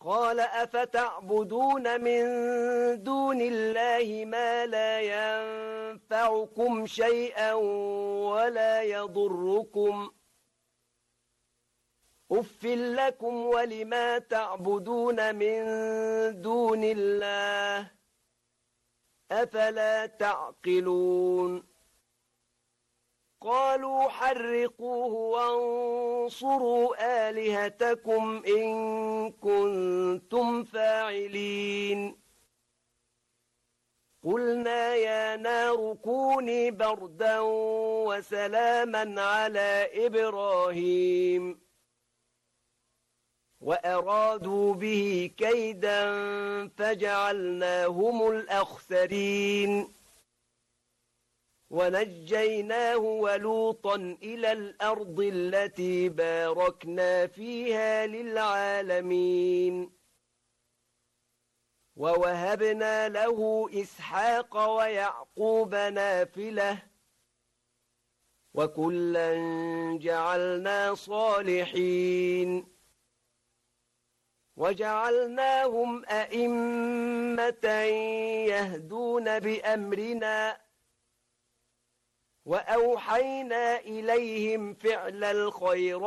قال أفتعبدون من دون الله ما لا ينفعكم شيئا ولا يضركم أف لكم ولما تعبدون من دون الله أفلا تعقلون قالوا حرقوه وانصروا آلهتكم إن كنتم فاعلين قلنا يا نار كوني بردا وسلاما على إبراهيم وأرادوا به كيدا فجعلناهم الأخسرين ونجيناه ولوطا إلى الأرض التي باركنا فيها للعالمين ووهبنا له إسحاق ويعقوب نافلة وكلا جعلنا صالحين وجعلناهم أئمة يهدون بأمرنا وأوحينا إليهم فعل الخيرات